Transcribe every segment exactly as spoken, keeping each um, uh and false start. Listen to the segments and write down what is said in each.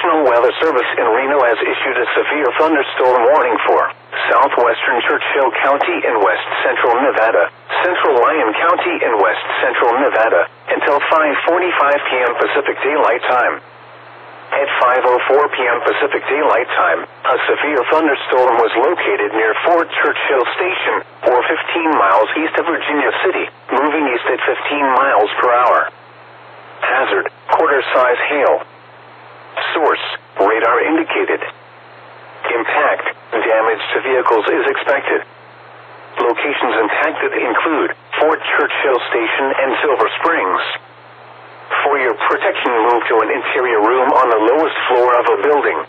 National Weather Service in Reno has issued a severe thunderstorm warning for southwestern Churchill County in west central Nevada, central Lyon County in west central Nevada, until five forty-five p.m. Pacific Daylight Time. At five oh four p.m. Pacific Daylight Time, a severe thunderstorm was located near Fort Churchill Station, or fifteen miles east of Virginia City, moving east at fifteen miles per hour. Hazard, quarter-size hail. Source, radar indicated. Impact, damage to vehicles is expected. Locations impacted include Fort Churchill Station and Silver Springs. For your protection, move to an interior room on the lowest floor of a building.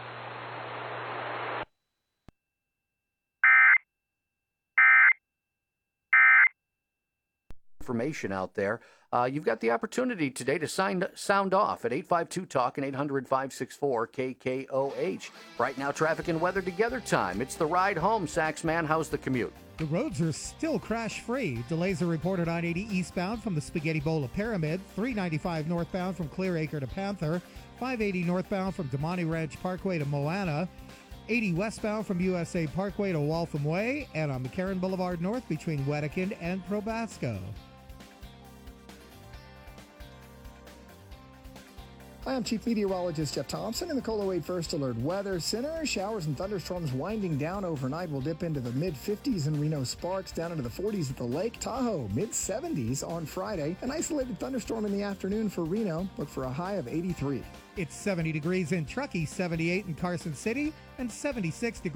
Information out there. Uh, you've got the opportunity today to sign, sound off at eight five two talk and eight hundred, five six four, K K O H. Right now, traffic and weather together time. It's the ride home. Saxman, how's the commute? The roads are still crash-free. Delays are reported on eighty eastbound from the Spaghetti Bowl of Pyramid, three ninety-five northbound from Clear Acre to Panther, five eighty northbound from Damani Ranch Parkway to Moana, eighty westbound from U S A Parkway to Waltham Way, and on McCarran Boulevard North between Wedekind and Probasco. Hi, I'm Chief Meteorologist Jeff Thompson in the KOLO eight First Alert Weather Center. Showers and thunderstorms winding down overnight. Will dip into the mid-fifties in Reno Sparks, down into the forties at the Lake Tahoe, mid-seventies on Friday. An isolated thunderstorm in the afternoon for Reno. Look for a high of eighty-three. It's seventy degrees in Truckee, seventy-eight in Carson City, and seventy-six degrees